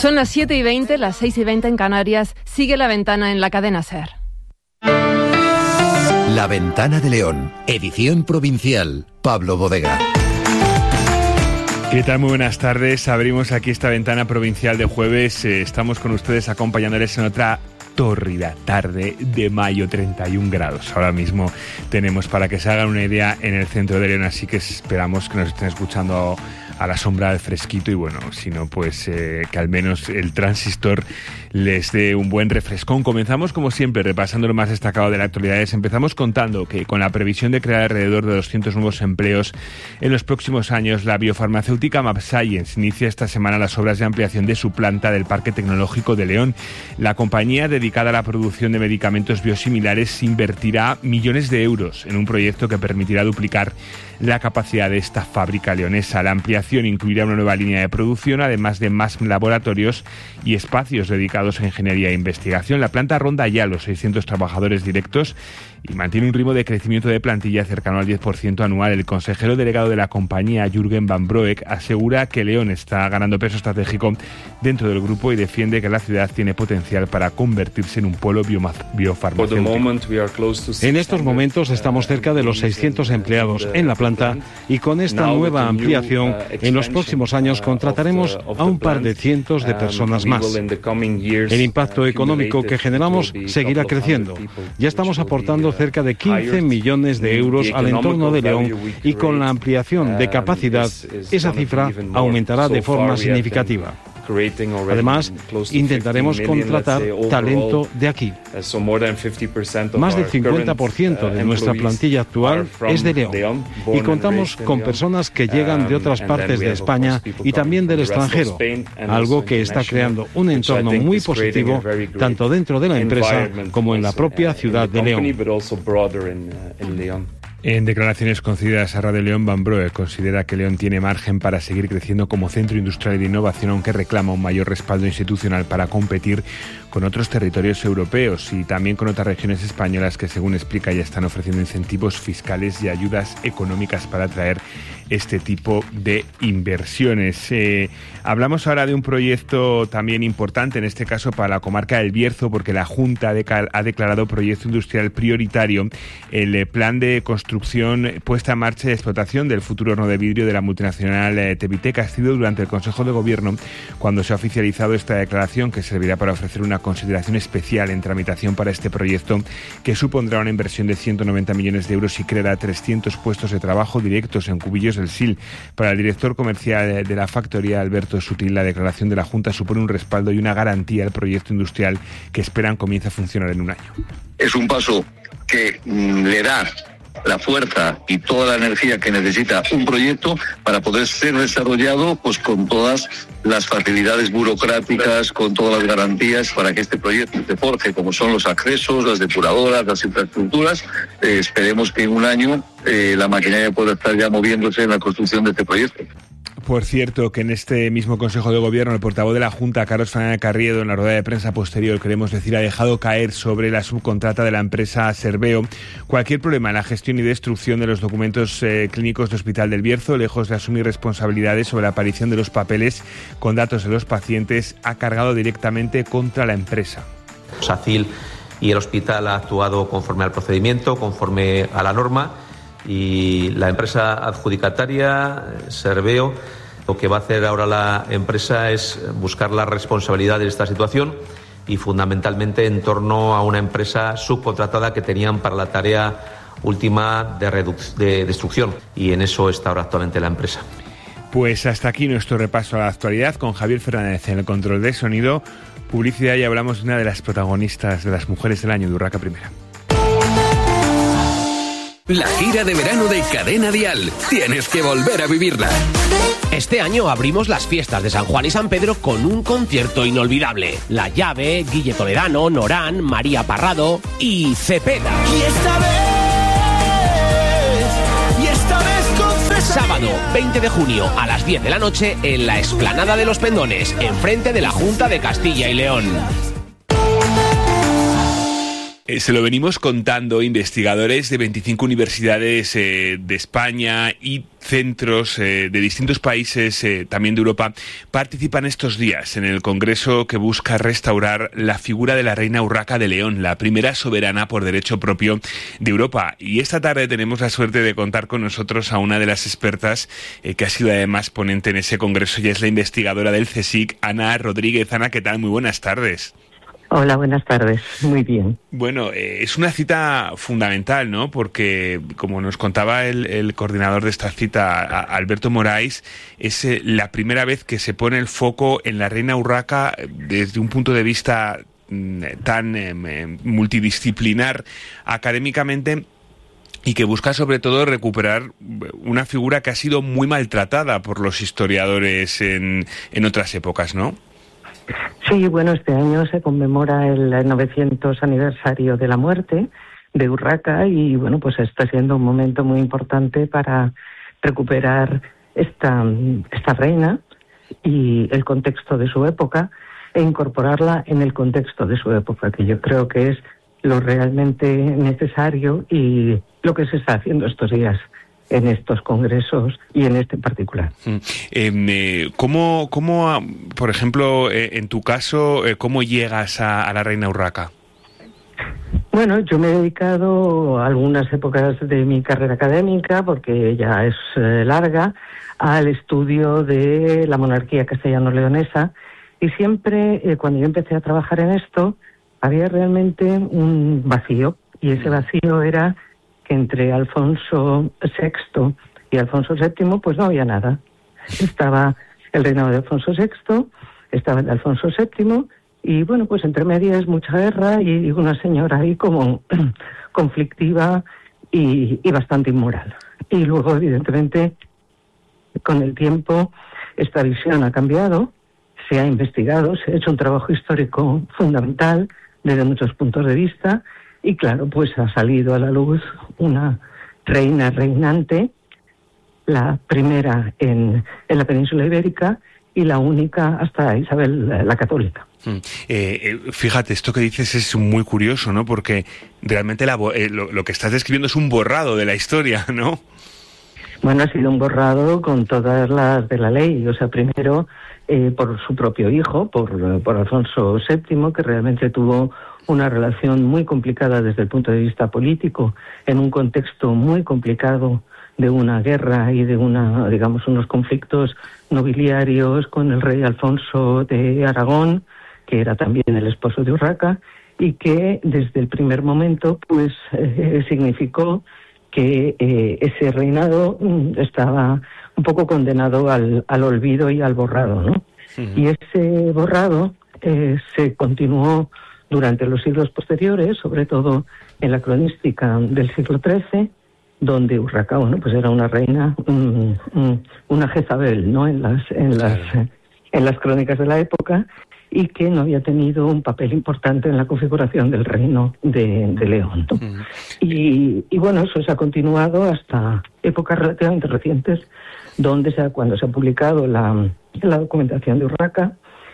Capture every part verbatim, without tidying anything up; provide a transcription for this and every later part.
Son las siete y veinte, las seis y veinte en Canarias. Sigue La Ventana en la cadena SER. La Ventana de León, edición provincial. Pablo Bodega. ¿Qué tal? Muy buenas tardes. Abrimos aquí esta ventana provincial de jueves. Eh, estamos con ustedes acompañándoles en otra tórrida tarde de mayo, treinta y un grados. Ahora mismo tenemos, para que se hagan una idea, en el centro de León, así que esperamos que nos estén escuchando a la sombra del fresquito y bueno, si no, pues eh, que al menos el transistor les dé un buen refrescón. Comenzamos como siempre repasando lo más destacado de la actualidad. Empezamos contando que con la previsión de crear alrededor de doscientos nuevos empleos en los próximos años, la biofarmacéutica mAbxience inicia esta semana las obras de ampliación de su planta del Parque Tecnológico de León. La compañía dedicada a la producción de medicamentos biosimilares invertirá millones de euros en un proyecto que permitirá duplicar la capacidad de esta fábrica leonesa. La ampliación incluirá una nueva línea de producción, además de más laboratorios y espacios dedicados a ingeniería e investigación. La planta ronda ya los seiscientos trabajadores directos y mantiene un ritmo de crecimiento de plantilla cercano al diez por ciento anual. El consejero delegado de la compañía, Jürgen van Broek, asegura que León está ganando peso estratégico dentro del grupo y defiende que la ciudad tiene potencial para convertirse en un polo biofarmacéutico. En estos momentos estamos cerca de los seiscientos empleados en la planta y con esta nueva ampliación en los próximos años contrataremos a un par de cientos de personas más. El impacto económico que generamos seguirá creciendo. Ya estamos aportando cerca de quince millones de euros al entorno de León y con la ampliación de capacidad esa cifra aumentará de forma significativa. Además, intentaremos contratar talento de aquí. Más del cincuenta por ciento de nuestra plantilla actual es de León y contamos con personas que llegan de otras partes de España y también del extranjero, algo que está creando un entorno muy positivo tanto dentro de la empresa como en la propia ciudad de León. En declaraciones concedidas a Radio León, van Broek considera que León tiene margen para seguir creciendo como centro industrial y de innovación, aunque reclama un mayor respaldo institucional para competir con otros territorios europeos y también con otras regiones españolas que, según explica, ya están ofreciendo incentivos fiscales y ayudas económicas para atraer este tipo de inversiones. Eh, hablamos ahora de un proyecto también importante, en este caso para la comarca del Bierzo, porque la Junta ha declarado proyecto industrial prioritario el plan de construcción, puesta en marcha y explotación del futuro horno de vidrio de la multinacional eh, Tevitec. Ha sido durante el Consejo de Gobierno cuando se ha oficializado esta declaración, que servirá para ofrecer una consideración especial en tramitación para este proyecto, que supondrá una inversión de ciento noventa millones de euros y creará trescientos puestos de trabajo directos en Cubillos del Sil. Para el director comercial de la factoría, Alberto Sutil, la declaración de la Junta supone un respaldo y una garantía al proyecto industrial que esperan comience a funcionar en un año. Es un paso que mm, le da la fuerza y toda la energía que necesita un proyecto para poder ser desarrollado pues con todas las facilidades burocráticas, con todas las garantías para que este proyecto se forje, como son los accesos, las depuradoras, las infraestructuras. Eh, esperemos que en un año eh, la maquinaria pueda estar ya moviéndose en la construcción de este proyecto. Por cierto, que en este mismo Consejo de Gobierno, el portavoz de la Junta, Carlos Fernández Carriedo, en la rueda de prensa posterior, queremos decir, ha dejado caer sobre la subcontrata de la empresa Serveo cualquier problema en la gestión y destrucción de los documentos eh, clínicos del Hospital del Bierzo. Lejos de asumir responsabilidades sobre la aparición de los papeles con datos de los pacientes, ha cargado directamente contra la empresa. SACIL y el hospital ha actuado conforme al procedimiento, conforme a la norma, y la empresa adjudicataria, Serveo, lo que va a hacer ahora la empresa es buscar la responsabilidad de esta situación y fundamentalmente en torno a una empresa subcontratada que tenían para la tarea última de, reduc- de destrucción, y en eso está ahora actualmente la empresa. Pues hasta aquí nuestro repaso a la actualidad con Javier Fernández en el control de sonido, publicidad, y hablamos de una de las protagonistas de las mujeres del año, de Urraca Primera. La gira de verano de Cadena Dial. Tienes que volver a vivirla. Este año abrimos las fiestas de San Juan y San Pedro con un concierto inolvidable. La Llave, Guille Toledano, Norán, María Parrado y Cepeda. Y esta vez, y esta vez confesaré. Sábado veinte de junio a las diez de la noche en la Explanada de los Pendones, enfrente de la Junta de Castilla y León. Eh, se lo venimos contando, investigadores de veinticinco universidades eh, de España y centros eh, de distintos países, eh, también de Europa, participan estos días en el congreso que busca restaurar la figura de la reina Urraca de León, la primera soberana por derecho propio de Europa. Y esta tarde tenemos la suerte de contar con nosotros a una de las expertas eh, que ha sido además ponente en ese congreso, y es la investigadora del CSIC, Ana Rodríguez. Ana, ¿qué tal? Muy buenas tardes. Hola, buenas tardes. Muy bien. Bueno, eh, es una cita fundamental, ¿no? Porque, como nos contaba el, el coordinador de esta cita, a, Alberto Moraes, es eh, la primera vez que se pone el foco en la reina Urraca desde un punto de vista mm, tan eh, multidisciplinar académicamente, y que busca sobre todo recuperar una figura que ha sido muy maltratada por los historiadores en, en otras épocas, ¿no? Sí, bueno, este año se conmemora el novecientos aniversario de la muerte de Urraca y, bueno, pues está siendo un momento muy importante para recuperar esta, esta reina y el contexto de su época e incorporarla en el contexto de su época, que yo creo que es lo realmente necesario y lo que se está haciendo estos días en estos congresos y en este en particular. Mm. Eh, ¿cómo, cómo, por ejemplo, eh, en tu caso, eh, cómo llegas a, a la reina Urraca? Bueno, yo me he dedicado algunas épocas de mi carrera académica, porque ya es eh, larga, al estudio de la monarquía castellano-leonesa, y siempre, eh, cuando yo empecé a trabajar en esto, había realmente un vacío, y ese vacío era que entre Alfonso sexto y Alfonso séptimo pues no había nada. Estaba el reinado de Alfonso sexto, estaba el de Alfonso séptimo, y bueno, pues entre medias mucha guerra y una señora ahí como conflictiva y, y bastante inmoral. Y luego, evidentemente, con el tiempo esta visión ha cambiado, se ha investigado, se ha hecho un trabajo histórico fundamental desde muchos puntos de vista, y claro, pues ha salido a la luz una reina reinante, la primera en, en la península ibérica y la única hasta Isabel la, la Católica. Mm. Eh, eh, fíjate, esto que dices es muy curioso, ¿no? Porque realmente la, eh, lo, lo que estás describiendo es un borrado de la historia, ¿no? Bueno, ha sido un borrado con todas las de la ley. O sea, primero eh, por su propio hijo, por, por Alfonso séptimo, que realmente tuvo una relación muy complicada desde el punto de vista político, en un contexto muy complicado de una guerra y de una, digamos, unos conflictos nobiliarios con el rey Alfonso de Aragón, que era también el esposo de Urraca, y que desde el primer momento pues eh, significó que eh, ese reinado mm, estaba un poco condenado al, al olvido y al borrado, ¿no? Sí. Y ese borrado eh, se continuó durante los siglos posteriores, sobre todo en la cronística del siglo trece, donde Urraca, bueno, pues era una reina, un, un, una Jezabel, ¿no? En las, en las, claro. en las crónicas de la época, y que no había tenido un papel importante en la configuración del reino de, de León, ¿no? Uh-huh. y, y bueno, eso se ha continuado hasta épocas relativamente recientes, donde se ha, cuando se ha publicado la, la documentación de Urraca,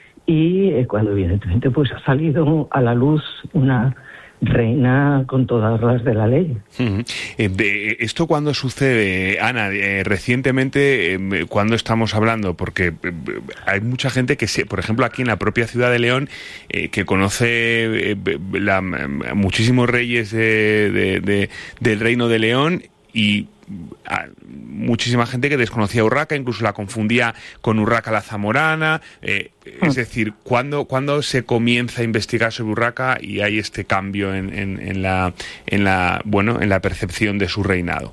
y eh, cuando evidentemente pues ha salido a la luz una reina con todas las de la ley. Uh-huh. Eh, de, ¿Esto cuándo sucede, Ana? Eh, recientemente, eh, ¿cuándo estamos hablando? Porque eh, hay mucha gente que, se, por ejemplo, aquí en la propia ciudad de León, eh, que conoce eh, la, muchísimos reyes de, de, de, del Reino de León, y a muchísima gente que desconocía a Urraca, incluso la confundía con Urraca la Zamorana. Eh, es decir, ¿cuándo, ¿cuándo se comienza a investigar sobre Urraca y hay este cambio en, en, en la en la bueno en la percepción de su reinado?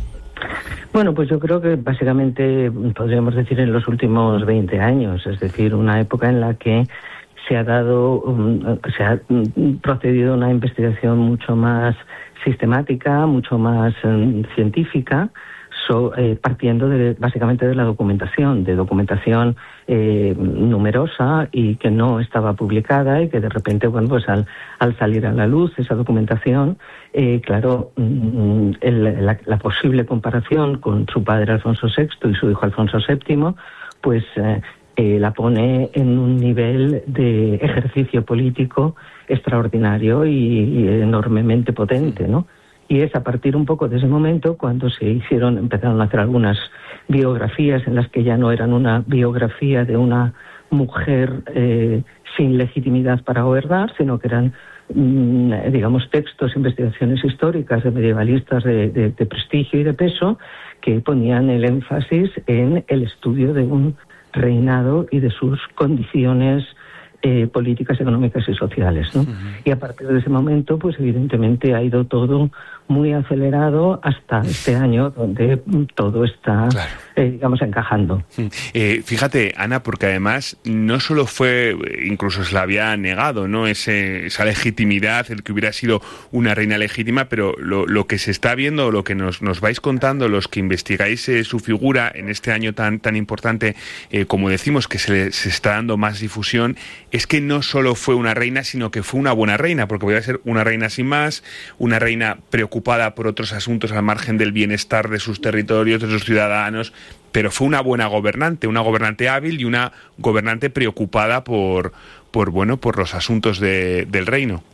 Bueno, pues yo creo que básicamente podríamos decir en los últimos veinte años, es decir, una época en la que se ha dado, um, se ha um, procedido a una investigación mucho más sistemática, mucho más um, científica, so, eh, partiendo de, básicamente de la documentación, de documentación eh, numerosa y que no estaba publicada, y que de repente, bueno, pues al, al salir a la luz esa documentación, eh, claro, mm, el, la, la posible comparación con su padre Alfonso sexto y su hijo Alfonso séptimo, pues eh, eh, la pone en un nivel de ejercicio político extraordinario y, y enormemente potente, ¿no? Y es a partir un poco de ese momento cuando se hicieron, empezaron a hacer algunas biografías en las que ya no eran una biografía de una mujer eh, sin legitimidad para gobernar, sino que eran, mmm, digamos, textos, investigaciones históricas de medievalistas de, de, de prestigio y de peso que ponían el énfasis en el estudio de un reinado y de sus condiciones eh, políticas, económicas y sociales, ¿no? Uh-huh. Y a partir de ese momento, pues evidentemente ha ido todo muy acelerado hasta este año, donde todo está, claro. eh, digamos, encajando. Eh, fíjate, Ana, porque además no solo fue, incluso se la había negado, ¿no? Ese, esa legitimidad, el que hubiera sido una reina legítima, pero lo, lo que se está viendo, lo que nos, nos vais contando, los que investigáis eh, su figura en este año tan, tan importante, eh, como decimos, que se, le, se está dando más difusión, es que no solo fue una reina, sino que fue una buena reina, porque podía ser una reina sin más, una reina preocupada por otros asuntos al margen del bienestar de sus territorios, de sus ciudadanos, pero fue una buena gobernante, una gobernante hábil y una gobernante preocupada por, por bueno, por los asuntos de, del reino.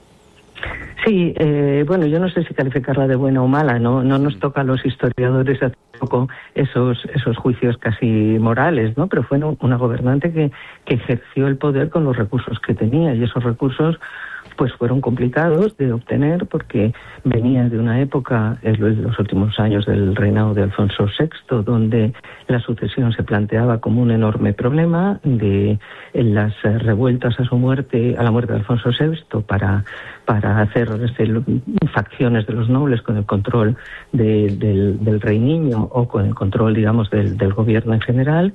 Sí, eh, bueno, yo no sé si calificarla de buena o mala, no, no nos toca a los historiadores hacer poco esos esos juicios casi morales, ¿no? Pero fue una gobernante que, que ejerció el poder con los recursos que tenía, y esos recursos pues fueron complicados de obtener porque venía de una época, en los últimos años del reinado de Alfonso sexto, donde la sucesión se planteaba como un enorme problema, de en las revueltas a su muerte, a la muerte de Alfonso sexto, para, para hacer facciones de los nobles con el control de, del, del rey niño o con el control, digamos, del, del gobierno en general,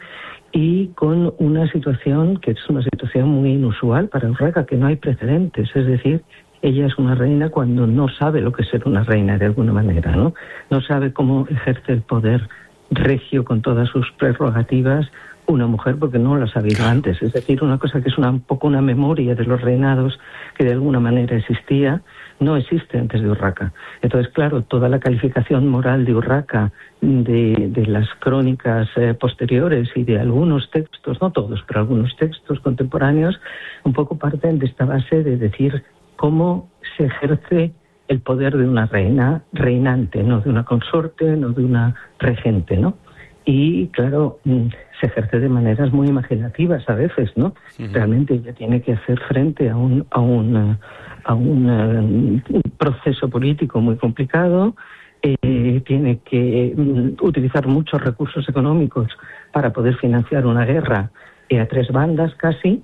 y con una situación que es una situación muy inusual para Urraca, que no hay precedentes, es decir, ella es una reina cuando no sabe lo que es ser una reina de alguna manera, ¿no? No sabe cómo ejerce el poder regio con todas sus prerrogativas una mujer porque no lo ha sabido antes, es decir, una cosa que es una, un poco una memoria de los reinados que de alguna manera existía, no existe antes de Urraca. Entonces, claro, toda la calificación moral de Urraca, de, de las crónicas eh, posteriores y de algunos textos, no todos, pero algunos textos contemporáneos, un poco parten de esta base de decir cómo se ejerce el poder de una reina reinante, no de una consorte, no de una regente, ¿no? Y, claro, se ejerce de maneras muy imaginativas a veces, ¿no? Uh-huh. Realmente ella tiene que hacer frente a un a un, a un, un proceso político muy complicado, eh, tiene que um, utilizar muchos recursos económicos para poder financiar una guerra eh, a tres bandas casi,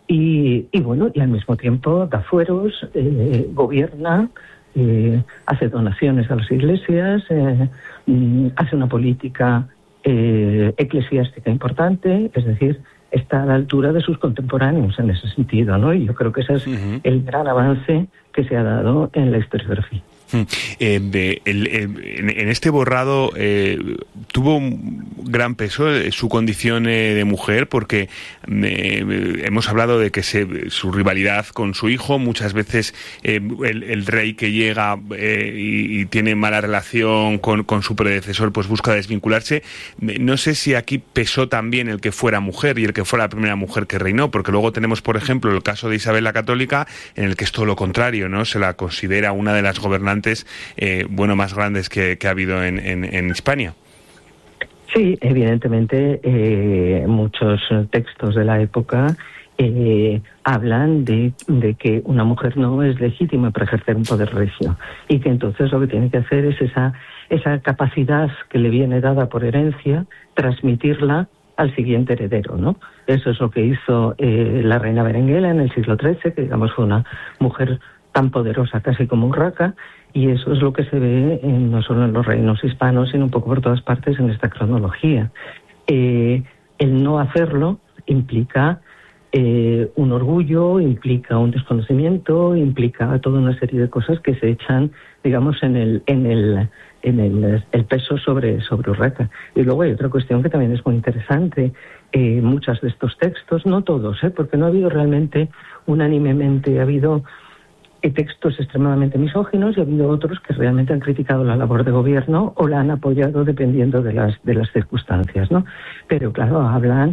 y, y bueno, y al mismo tiempo da fueros, eh, gobierna, eh, hace donaciones a las iglesias, eh, hace una política Eh, eclesiástica importante, es decir, está a la altura de sus contemporáneos en ese sentido, ¿no? Y yo creo que ese es uh-huh. el gran avance que se ha dado en la historiografía. Eh, de, el, el, en este borrado eh, tuvo un gran peso su condición eh, de mujer, porque eh, hemos hablado de que se, su rivalidad con su hijo, muchas veces eh, el, el rey que llega eh, y, y tiene mala relación con, con su predecesor, pues busca desvincularse. No sé si aquí pesó también el que fuera mujer y el que fuera la primera mujer que reinó, porque luego tenemos, por ejemplo, el caso de Isabel la Católica, en el que es todo lo contrario, ¿no? Se la considera una de las gobernantes Eh, bueno, más grandes que, que ha habido en, en, en Hispania. Sí, evidentemente eh, muchos textos de la época eh, hablan de, de que una mujer no es legítima para ejercer un poder regio y que entonces lo que tiene que hacer es esa, esa capacidad que le viene dada por herencia, transmitirla al siguiente heredero, ¿no? Eso es lo que hizo eh, la reina Berenguela en el siglo trece, que digamos fue una mujer tan poderosa casi como Urraca, y eso es lo que se ve en, no solo en los reinos hispanos, sino un poco por todas partes en esta cronología. Eh, el no hacerlo implica eh, un orgullo, implica un desconocimiento, implica toda una serie de cosas que se echan, digamos, en el en el en el, el peso sobre sobre Urraca. Y luego hay otra cuestión que también es muy interesante. Eh, muchos de estos textos, no todos, ¿eh? Porque no ha habido realmente unánimemente, ha habido textos extremadamente misóginos y ha habido otros que realmente han criticado la labor de gobierno o la han apoyado dependiendo de las de las circunstancias, ¿no? Pero claro, hablan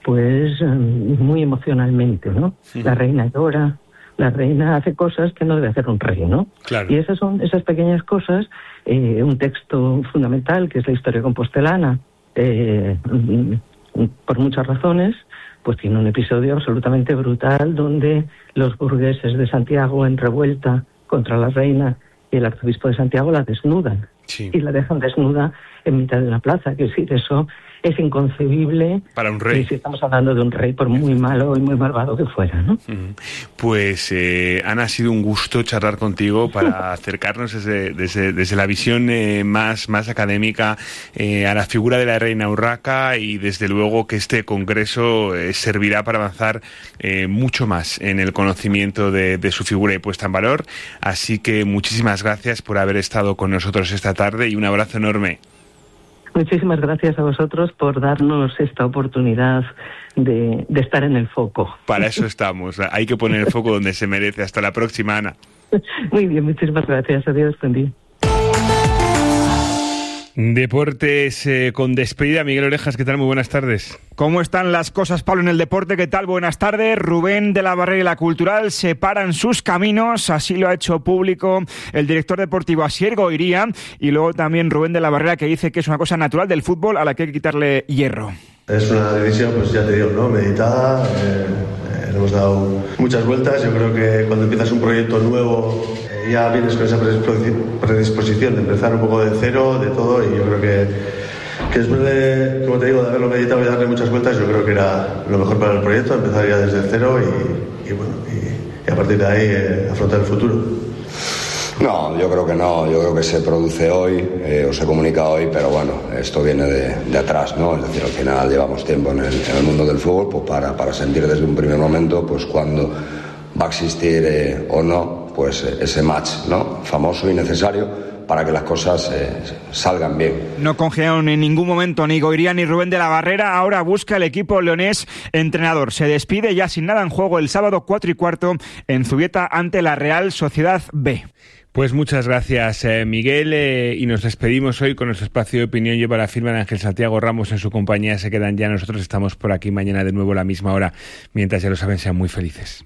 pues muy emocionalmente, ¿no? Uh-huh. La reina llora, la reina hace cosas que no debe hacer un rey, ¿no? Claro. Y esas son esas pequeñas cosas, eh, un texto fundamental que es la historia compostelana, eh, por muchas razones, pues tiene un episodio absolutamente brutal donde los burgueses de Santiago en revuelta contra la reina y el arzobispo de Santiago la desnudan. Sí. Y la dejan desnuda en mitad de una plaza, que decir, eso es inconcebible para un rey. Si estamos hablando de un rey, por muy malo y muy malvado que fuera, ¿no? Pues, eh, Ana, ha sido un gusto charlar contigo para acercarnos desde, desde, desde la visión eh, más, más académica eh, a la figura de la reina Urraca, y desde luego que este congreso eh, servirá para avanzar eh, mucho más en el conocimiento de, de su figura y puesta en valor. Así que muchísimas gracias por haber estado con nosotros esta tarde y un abrazo enorme. Muchísimas gracias a vosotros por darnos esta oportunidad de, de estar en el foco. Para eso estamos. Hay que poner el foco donde se merece. Hasta la próxima, Ana. Muy bien, muchísimas gracias. Adiós, buen día. Deportes eh, con despedida. Miguel Orejas, ¿qué tal? Muy buenas tardes. ¿Cómo están las cosas, Pablo, en el deporte? ¿Qué tal? Buenas tardes. Rubén de la Barrera y la Cultural separan sus caminos, así lo ha hecho público el director deportivo Asier Goiría, y luego también Rubén de la Barrera, que dice que es una cosa natural del fútbol a la que hay que quitarle hierro. Es una decisión, pues ya te digo, ¿no? Meditada, eh, eh, le hemos dado muchas vueltas. Yo creo que cuando empiezas un proyecto nuevo eh, ya vienes con esa predisposición de empezar un poco de cero, de todo, y yo creo que, que después de, como te digo, de haberlo meditado y darle muchas vueltas, yo creo que era lo mejor para el proyecto, empezar ya desde cero y, y bueno, y, y a partir de ahí eh, afrontar el futuro. No, yo creo que no, yo creo que se produce hoy, eh, o se comunica hoy, pero bueno, esto viene de, de atrás, ¿no? Es decir, al final llevamos tiempo en el, en el mundo del fútbol, pues para, para sentir desde un primer momento, pues cuándo va a existir eh, o no, pues ese match, ¿no? Famoso y necesario para que las cosas eh, salgan bien. No congelaron en ningún momento ni Goiría ni Rubén de la Barrera. Ahora busca el equipo leonés entrenador. Se despide ya sin nada en juego el sábado cuatro y cuarto en Zubieta ante la Real Sociedad B. Pues muchas gracias, eh, Miguel, eh, y nos despedimos hoy con nuestro espacio de opinión. Lleva la firma de Ángel Santiago Ramos, en su compañía se quedan ya. Nosotros estamos por aquí mañana de nuevo a la misma hora. Mientras, ya lo saben, sean muy felices.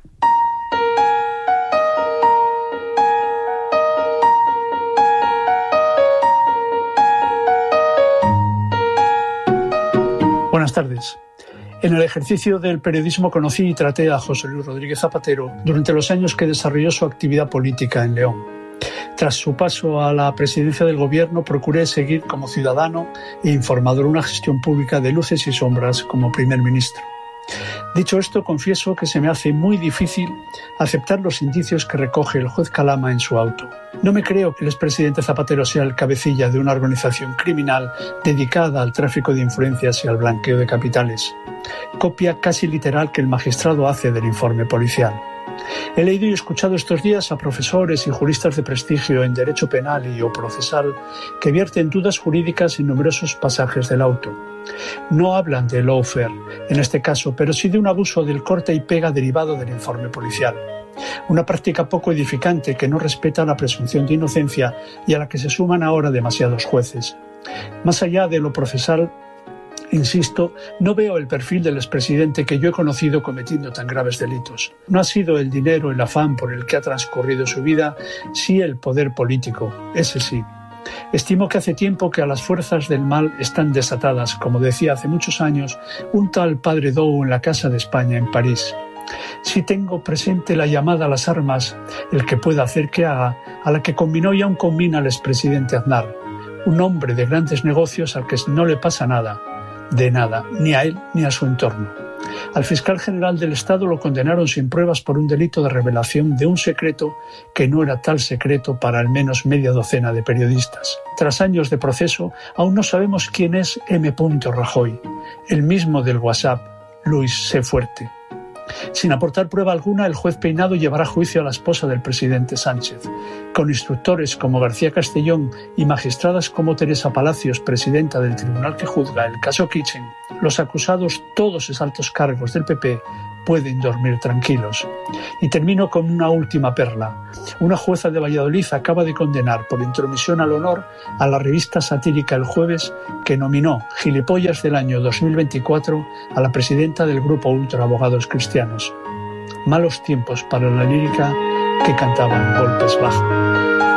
Buenas tardes. En el ejercicio del periodismo conocí y traté a José Luis Rodríguez Zapatero durante los años que desarrolló su actividad política en León. Tras su paso a la presidencia del gobierno, procuré seguir como ciudadano e informador una gestión pública de luces y sombras como primer ministro. Dicho esto, confieso que se me hace muy difícil aceptar los indicios que recoge el juez Calama en su auto. No me creo que el expresidente Zapatero sea el cabecilla de una organización criminal dedicada al tráfico de influencias y al blanqueo de capitales. Copia casi literal que el magistrado hace del informe policial. He leído y escuchado estos días a profesores y juristas de prestigio en derecho penal y o procesal que vierten dudas jurídicas en numerosos pasajes del auto. No hablan de lawfare en este caso, pero sí de un abuso del corta y pega derivado del informe policial. Una práctica poco edificante que no respeta la presunción de inocencia y a la que se suman ahora demasiados jueces. Más allá de lo procesal, insisto, no veo el perfil del expresidente que yo he conocido cometiendo tan graves delitos. No ha sido el dinero, el afán por el que ha transcurrido su vida, sí el poder político, ese sí. Estimo que hace tiempo que a las fuerzas del mal están desatadas, como decía hace muchos años un tal padre Dou en la Casa de España en París. Sí tengo presente la llamada a las armas, el que pueda hacer que haga, a la que combinó y aún combina el expresidente Aznar, un hombre de grandes negocios al que no le pasa nada, de nada, ni a él ni a su entorno. Al fiscal general del Estado lo condenaron sin pruebas por un delito de revelación de un secreto que no era tal secreto para al menos media docena de periodistas. Tras años de proceso, aún no sabemos quién es M. Rajoy, el mismo del WhatsApp, Luis C. Fuerte. Sin aportar prueba alguna, el juez Peinado llevará a juicio a la esposa del presidente Sánchez, con instructores como García Castellón y magistradas como Teresa Palacios, presidenta del tribunal que juzga el caso Kitchen, los acusados, todos los altos cargos del P P, pueden dormir tranquilos. Y termino con una última perla. Una jueza de Valladolid acaba de condenar por intromisión al honor a la revista satírica El Jueves, que nominó Gilipollas del año dos mil veinticuatro a la presidenta del grupo Ultra Abogados Cristianos. Malos tiempos para la lírica que cantaban Golpes Bajo.